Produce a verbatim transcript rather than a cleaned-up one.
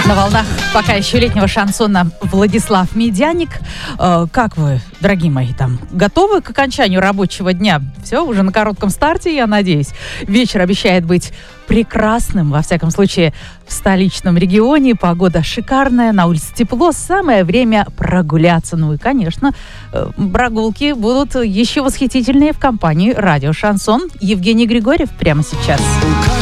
На волнах пока еще летнего шансона Владислав Медяник. Э, как вы, дорогие мои, там готовы к окончанию рабочего дня? Все, уже на коротком старте, я надеюсь. Вечер обещает быть прекрасным, во всяком случае, в столичном регионе. Погода шикарная, на улице тепло, самое время прогуляться. Ну и, конечно, э, прогулки будут еще восхитительнее в компании «Радио Шансон». Евгений Григорьев прямо сейчас.